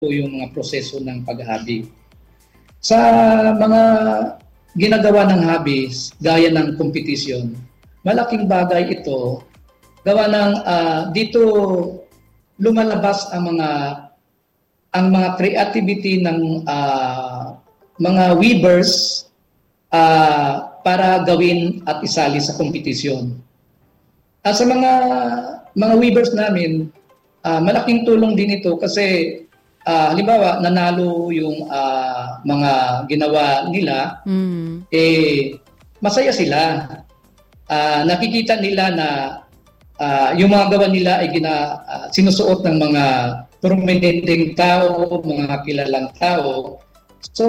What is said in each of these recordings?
yung mga proseso ng paghahabi. Sa mga ginagawa ng hobbies, gaya ng competition, malaking bagay ito. Gawa ng dito lumalabas ang mga creativity ng mga weavers para gawin at isali sa kompetisyon. Sa mga weavers namin, malaking tulong din ito kasi halimbawa nanalo yung mga ginawa nila, masaya sila. Nakikita nila na yung mga gawa nila ay sinusuot ng mga prominenteng tao, mga kilalang tao. So,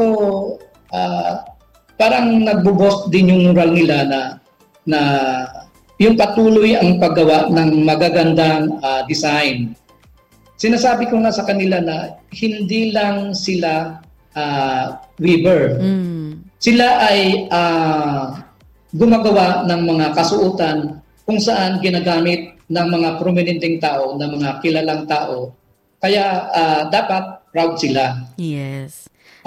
parang nagbo-boost din yung moral nila na yung patuloy ang paggawa ng magagandang design. Sinasabi ko nga sa kanila na hindi lang sila weaver. Sila ay gumagawa ng mga kasuotan kung saan ginagamit ng mga prominenteng tao, ng mga kilalang tao. Kaya dapat proud sila. Yes.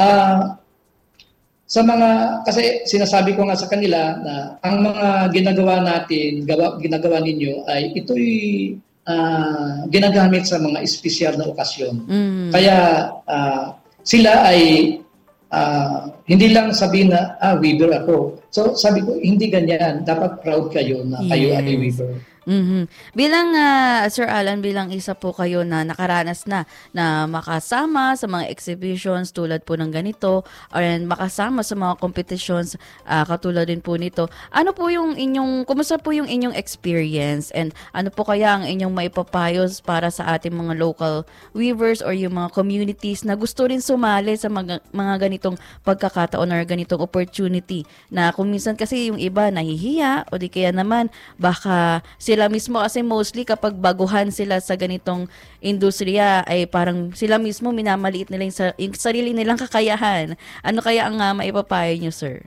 Kasi sinasabi ko nga sa kanila na ang mga ginagawa ninyo ay ito'y ginagamit sa mga espesyal na okasyon. Kaya sila ay hindi lang sabihin na weaver ako. So sabi ko, hindi ganyan. Dapat proud kayo na kayo ay weaver. Bilang Sir Alan, bilang isa po kayo na nakaranas na makasama sa mga exhibitions tulad po ng ganito or makasama sa mga competitions katulad din po nito. Kumusta po yung inyong experience and ano po kaya ang inyong maipapayos para sa ating mga local weavers or yung mga communities na gusto rin sumali sa mga ganitong pagkakataon or ganitong opportunity na kung minsan kasi yung iba nahihiya o di kaya naman baka sila mismo kasi mostly kapag baguhan sila sa ganitong industriya ay parang sila mismo minamaliit nila yung sarili nilang kakayahan. Ano kaya ang maipapayo nyo, sir?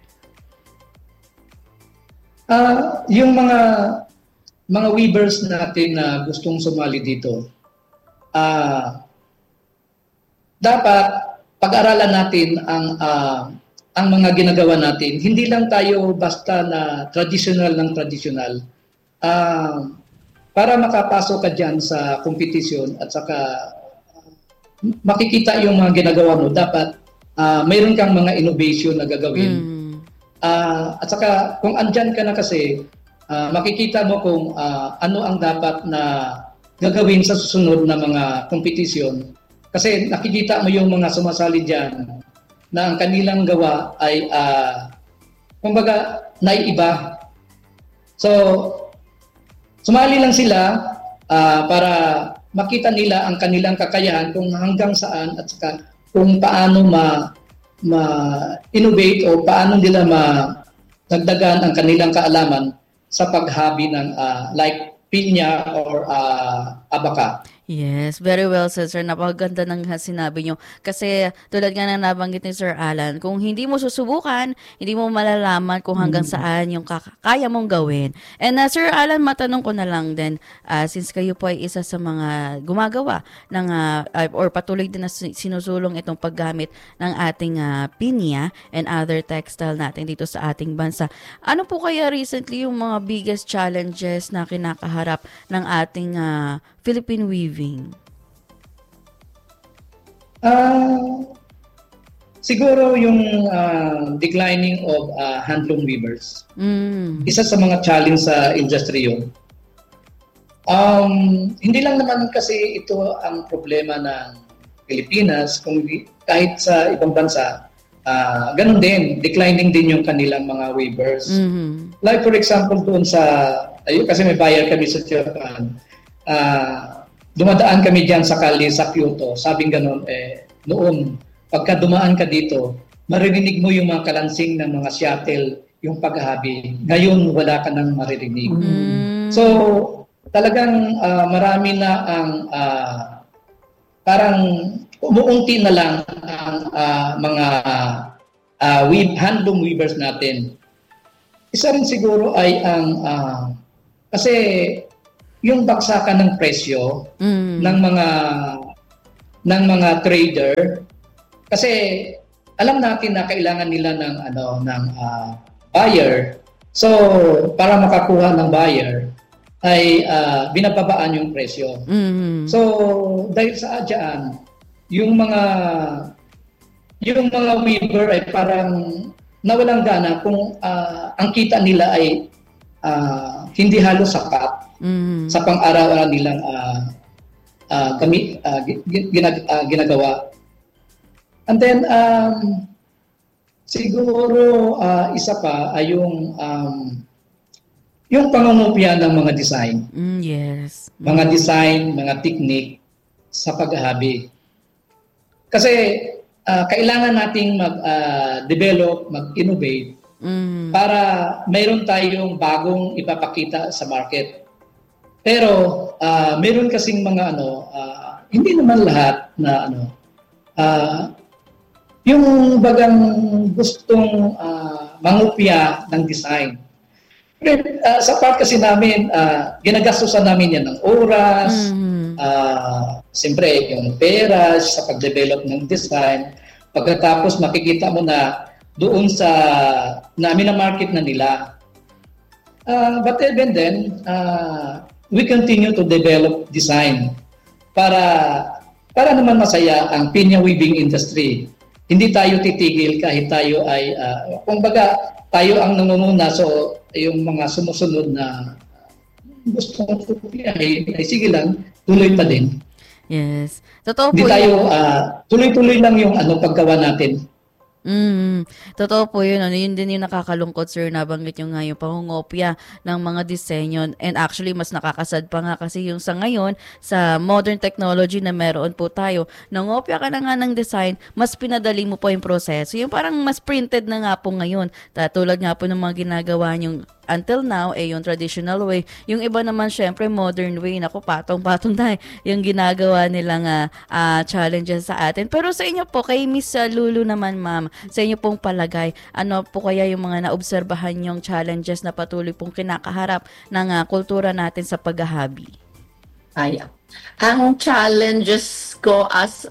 Yung mga weavers natin na gustong sumali dito, dapat pag-aralan natin ang mga ginagawa natin. Hindi lang tayo basta na traditional ng traditional. Para makapasok ka dyan sa competition at saka makikita yung mga ginagawa mo, dapat mayroon kang mga innovation na gagawin. At saka kung andyan ka na kasi, makikita mo kung ano ang dapat na gagawin sa susunod na mga competition. Kasi nakikita mo yung mga sumasali dyan na ang kanilang gawa ay kumbaga naiiba. So, sumali lang sila para makita nila ang kanilang kakayahan kung hanggang saan at saka kung paano ma-innovate o paano nila dagdagan ang kanilang kaalaman sa paghabi ng like pinya or abaka. Yes, very well said, sir. Napakaganda ng sinabi nyo. Kasi tulad nga na nabanggit ni Sir Alan, kung hindi mo susubukan, hindi mo malalaman kung hanggang saan yung kaya mong gawin. And Sir Alan, matanong ko na lang din, since kayo po ay isa sa mga gumagawa ng, or patuloy din na sinusulong itong paggamit ng ating pinya and other textile natin dito sa ating bansa. Ano po kaya recently yung mga biggest challenges na kinakaharap ng ating Philippine weaving? Siguro yung declining of handloom weavers. Isa sa mga challenge sa industry yun. Hindi lang naman kasi ito ang problema ng Pilipinas, kung kahit sa ibang bansa, ganun din, declining din yung kanilang mga weavers. Like for example, doon kasi may buyer kami sa Japan, dumadaan kami diyan sa Kali, sa Kyoto. Sabing ganun, noon, pagka dumaan ka dito, maririnig mo yung mga kalansing ng mga shuttle, yung paghahabi. Ngayon, wala ka nang maririnig. So, talagang marami na ang parang umuunti na lang ang mga handloom weavers natin. Isa rin siguro ay ang kasi yung bagsakan ng presyo ng ng mga trader kasi alam natin na kailangan nila ng buyer. So, para makakuha ng buyer ay binababaan yung presyo. Mm. So, dahil sa adyaan, yung mga weaver ay parang nawalang gana kung ang kita nila ay hindi halos sapat sa pang-araw-araw nilang ginagawa. And then, siguro isa pa ay yung pangungopia ng mga design. Yes. Mga design, mga technique sa paghahabi. Kasi kailangan nating mag-develop, mag-innovate para mayroon tayong bagong ipapakita sa market. Pero mayroon kasing mga hindi naman lahat na yung bagang gustong mangupya ng design. Sa part kasi namin, ginagastusan namin yan ng oras, siyempre yung pera sa pag-develop ng design. Pagkatapos makikita mo na doon sa namin na market na nila. But even then, we continue to develop design para naman masaya ang pinya weaving industry. Hindi tayo titigil kahit tayo ay, kumbaga, tayo ang nangunguna. So, yung mga sumusunod na gusto ay sige lang, tuloy pa din. Yes. Totoo Hindi po tayo, tuloy-tuloy lang yung paggawa natin. Totoo po yun. Yun din yung nakakalungkot, sir. Nabanggit nyo nga yung pangungopia ng mga disenyo. And actually, mas nakakasad pa nga kasi yung sa ngayon, sa modern technology na meron po tayo, nangopia ka na nga ng design, mas pinadali mo po yung proseso. Yung parang mas printed na nga po ngayon. Tulad nga po ng mga ginagawa nyong until now, yung traditional way. Yung iba naman, syempre, modern way. Naku, patong-patong na yung ginagawa nilang challenges sa atin. Pero sa inyo po, kay Miss Lulu naman, ma'am, sa inyo pong palagay, ano po kaya yung mga naobserbahan yung challenges na patuloy pong kinakaharap ng kultura natin sa paghahabi? Ang challenges ko as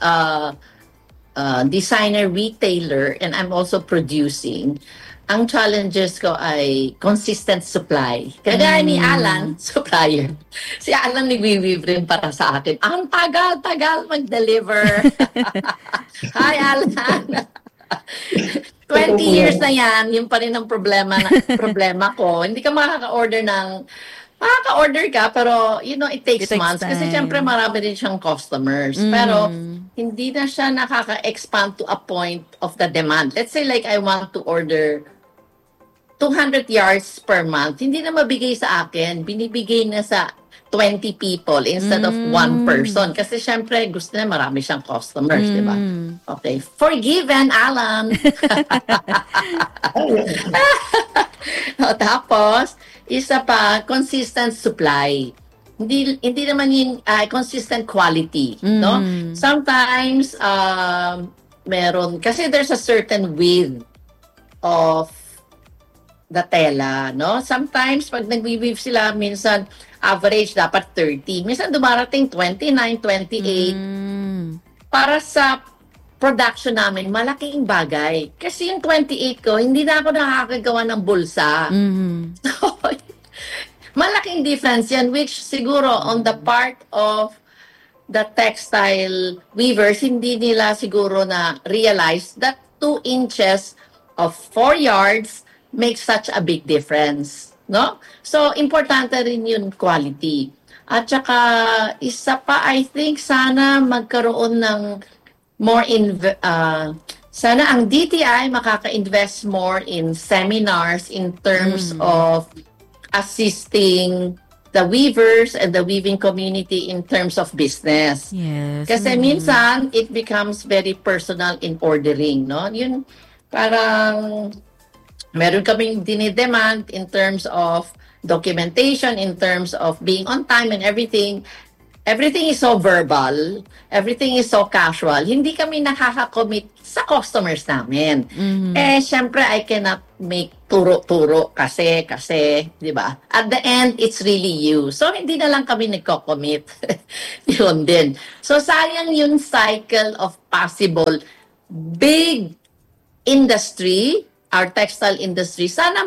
designer, retailer, and I'm also producing, ang challenges ko ay consistent supply. Kaya ni Alan, supplier. Si Alan nag-weave rin para sa akin. Ang tagal-tagal mag-deliver. Hi, Alan! 20 years na yan, yun pa rin ang problema ko. Hindi ka makaka-order ka, pero it takes months. Kasi syempre marami rin siyang customers. Pero hindi na siya nakaka-expand to a point of the demand. Let's say like I want to order 200 yards per month. Hindi na mabigay sa akin. Binibigay na sa 20 people instead of one person. Kasi syempre, gusto na marami siyang customers, di ba? Okay. Forgiven, Alan. Tapos, isa pa, consistent supply. Hindi naman yung consistent quality, no? Sometimes, meron, kasi there's a certain width of the tela, no? Sometimes, pag nag-weave sila, minsan, average dapat 30. Minsan dumarating 29, 28. Para sa production namin, malaking bagay. Kasi yung 28 ko, hindi na ako nakakagawa ng bulsa. So, malaking difference yan, which siguro on the part of the textile weavers, hindi nila siguro na realize that 2 inches of 4 yards makes such a big difference, no? So, importante rin yung quality. At saka, isa pa, I think, sana magkaroon ng more sana ang DTI makaka-invest more in seminars in terms of assisting the weavers and the weaving community in terms of business. Yes. Kasi minsan, it becomes very personal in ordering, no? Yun, parang meron kaming dinidemand in terms of documentation, in terms of being on time and everything. Everything is so verbal. Everything is so casual. Hindi kami nakaka-commit sa customers namin. Syempre, I cannot make turo-turo kasi, di ba? At the end, it's really you. So, hindi na lang kami nagko-commit. Yun din. So, sayang yung cycle of possible big industry, our textile industry. Sana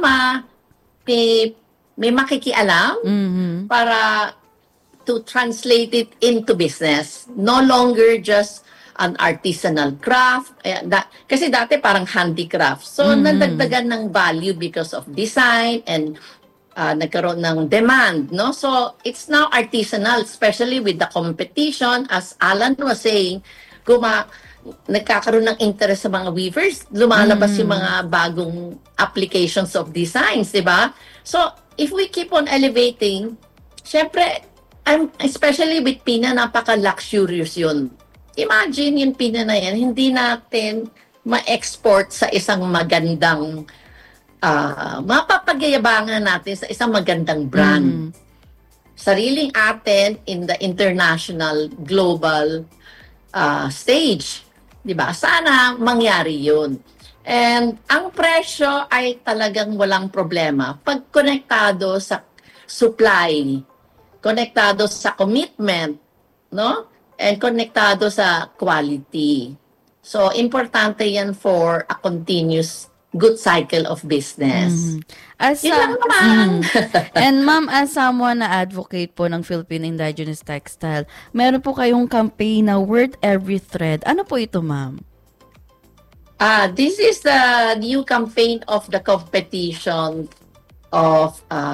may makikialam para to translate it into business. No longer just an artisanal craft. Kasi dati parang handicraft. So, nadagdagan ng value because of design and nagkaroon ng demand. No? So, it's now artisanal, especially with the competition. As Alan was saying, nagkakaroon ng interest sa mga weavers, lumalabas yung mga bagong applications of designs, di ba? So, if we keep on elevating, syempre, especially with Pina, napaka-luxurious yun. Imagine yung Pina na yan, hindi natin ma-export sa isang magandang, mapapagyayabangan natin sa isang magandang brand. Sariling atin in the international, global stage. Diba? Sana mangyari yun. And ang presyo ay talagang walang problema. Pag konektado sa supply, konektado sa commitment, no? And konektado sa quality. So, importante yan for a continuous good cycle of business. Yun lang naman. And ma'am, as someone na advocate po ng Philippine Indigenous Textile, meron po kayong campaign na Worth Every Thread. Ano po ito, ma'am? This is the new campaign of the competition of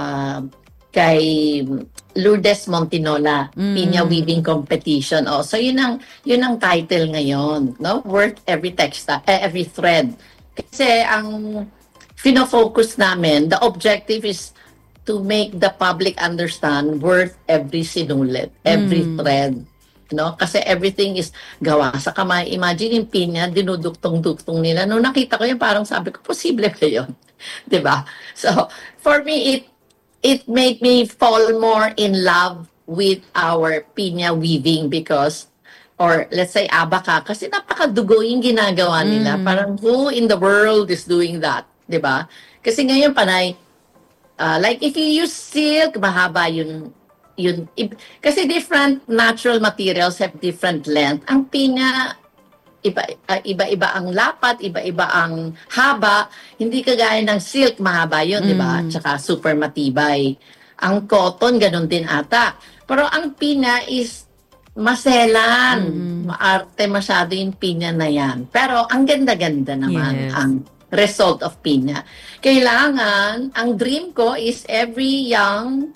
kay Lourdes Montinola, Pinya Weaving Competition. Oh, so yun ang title ngayon, no? Worth every textile, every thread. Kasi ang fino-focus namin, the objective is to make the public understand worth every sinulit, every thread. No? Kasi everything is gawa sa kamay. Imagine yung pinya, dinuduktong-duktong nila. Nung nakita ko yun, parang sabi ko, posible ba yun? Diba? So, for me, it made me fall more in love with our pinya weaving because, or let's say abaka, kasi napakadugo yung ginagawa nila. Parang who in the world is doing that? Diba? Kasi ngayon panay, like if you use silk, mahaba yun. Kasi different natural materials have different length. Ang pinya, iba-iba ang lapat, iba-iba ang haba. Hindi kagaya ng silk, mahaba yun, di ba? Tsaka super matibay. Ang cotton, ganun din ata. Pero ang pinya is maselan. Maarte masyado yung pinya na yan. Pero ang ganda-ganda naman ang result of pinya. Kailangan, ang dream ko is every young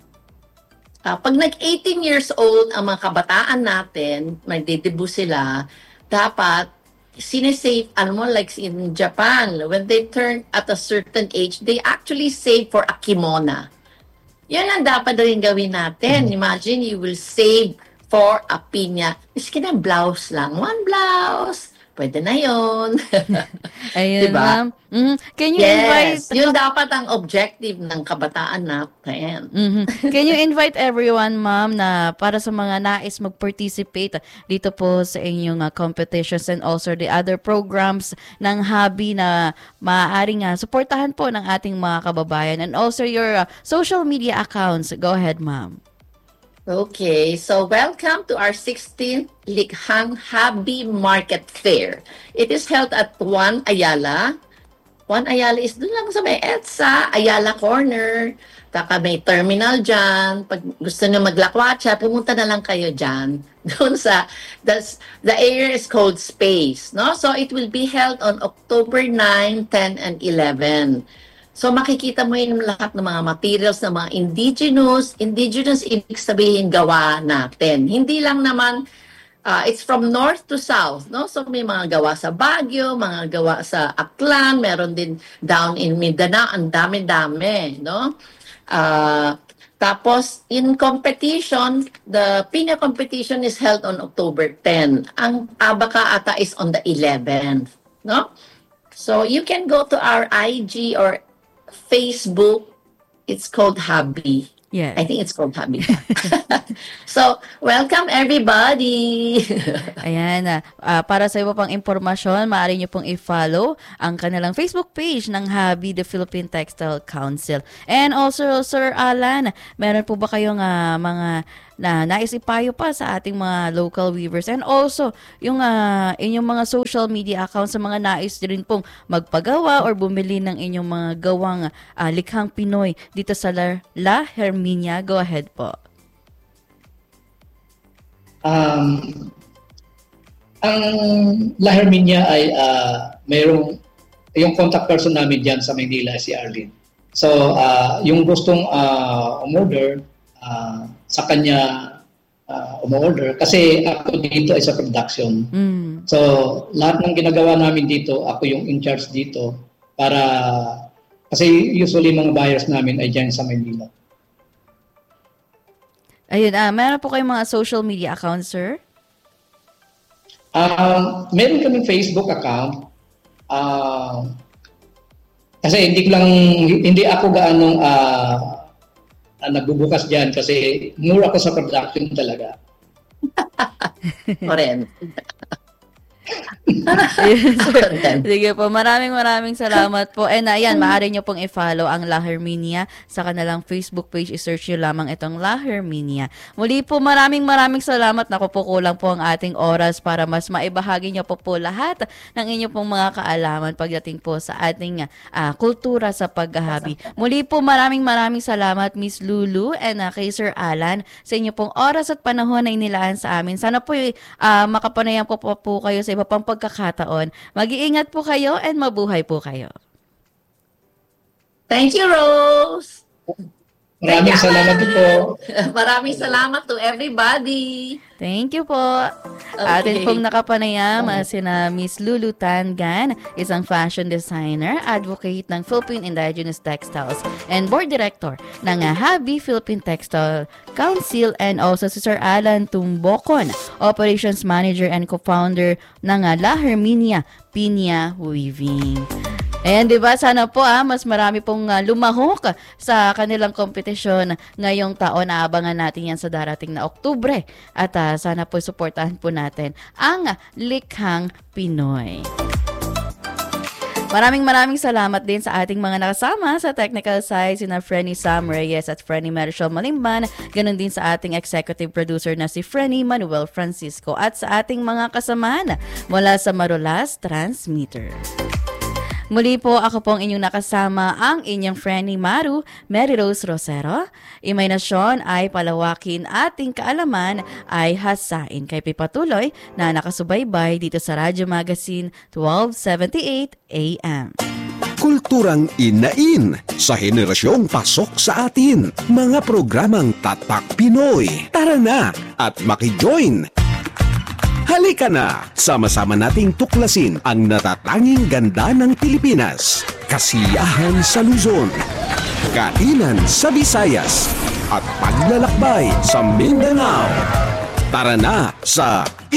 pag nag-18 years old ang mga kabataan natin, magdedebut sila, dapat sinesave, like in Japan, when they turn at a certain age, they actually save for a kimono. Yan ang dapat rin gawin natin. Imagine, you will save for a pinya. Miski na blouse lang. One blouse. Pwede na yun. Ayun, diba? ma'am. Can you invite... Yun dapat ang objective ng kabataan natin. Can you invite everyone, ma'am, na para sa mga nais mag-participate dito po sa inyong competitions and also the other programs ng hobby na maaaring supportahan po ng ating mga kababayan and also your social media accounts. Go ahead, ma'am. Okay, so welcome to our 16th Likhang Hobby Market Fair. It is held at Juan Ayala. Juan Ayala is doon lang sa may EDSA, Ayala Corner. Taka may terminal dyan. Pag gusto nyo maglakwatsa, pumunta na lang kayo dyan. Doon sa, the area is called Space. No? So it will be held on October 9, 10, and 11. So makikita mo yung lahat ng mga materials ng mga indigenous. Indigenous, ibig sabihin gawa natin. Hindi lang naman, it's from north to south. No? So may mga gawa sa Baguio, mga gawa sa Aklan, meron din down in Mindanao, ang dami-dami. No? Tapos, in competition, the Pinya competition is held on October 10. Ang Abaka ata is on the 11th. No? So you can go to our IG or Facebook, it's called Hobby. Yes. I think it's called Habitat. So, welcome everybody! Ayan, para sa iba pang impormasyon, maaari nyo pong i-follow ang kanilang Facebook page ng HABI, the Philippine Textile Council. And also, Sir Alan, meron po ba kayong mga nais ipayo pa sa ating mga local weavers? And also, yung inyong mga social media accounts sa mga nais rin pong magpagawa or bumili ng inyong mga gawang likhang Pinoy dito sa La Herminia. Go ahead po. Ang La Herminia ay mayroong yung contact person namin diyan sa Maynila si Arlene. So yung gustong umorder sa kanya umorder kasi ako dito ay sa production. So lahat ng ginagawa namin dito, ako yung in charge dito para kasi usually mga buyers namin ay diyan sa Maynila. Ayun, meron po kayong mga social media accounts, sir? Meron kaming Facebook account. Kasi hindi ako gaanong nagbubukas diyan kasi mura ako sa production talaga. Oren. Sige po, maraming salamat po. And ayan, maaari nyo pong i-follow ang La Herminia sa kanilang Facebook page. I-search nyo lamang itong La Herminia. Muli po, maraming salamat. Naku po, kulang po ang ating oras para mas maibahagi nyo po lahat ng inyong pong mga kaalaman pagdating po sa ating kultura sa paghahabi. Muli po, maraming salamat, Miss Lulu and kay Sir Alan sa inyo pong oras at panahon na inilaan sa amin. Sana po makapanayan po kayo sa iba pang pagkakataon. Mag-iingat po kayo and mabuhay po kayo. Thank you, Rose! Maraming salamat po. Maraming salamat to everybody. Thank you po. Okay. Atin pong nakapanayam sina Miss Lulu Tangan, isang fashion designer, advocate ng Philippine Indigenous Textiles, and board director ng HABI Philippine Textile Council, and also si Sir Alan Tumbocon, operations manager and co-founder ng La Herminia Pinya Weaving. Ayan, diba? Sana po mas marami pong lumahok sa kanilang kompetisyon ngayong taon. Naabangan natin yan sa darating na Oktubre. At sana po suportahan po natin ang likhang Pinoy. Maraming salamat din sa ating mga nakasama sa technical side, sina Frenny Sam Reyes at Frenny Marichel Malimban. Ganon din sa ating executive producer na si Frenny Manuel Francisco at sa ating mga kasamahan mula sa Marulas Transmitter. Muli po, ako pong inyong nakasama, ang inyong Frenny Maru, Mary Rose Rosero. Imahinasyon ay palawakin, ating kaalaman ay hasain. Kay pipatuloy na nakasubaybay dito sa Radyo Magazine 1278 AM. Kulturang inain sa henerasyong pasok sa atin. Mga programang Tatak Pinoy. Tara na at makijoin! Halika na! Sama-sama nating tuklasin ang natatanging ganda ng Pilipinas. Kasiyahan sa Luzon, kainan sa Visayas, at paglalakbay sa Mindanao. Tara na sa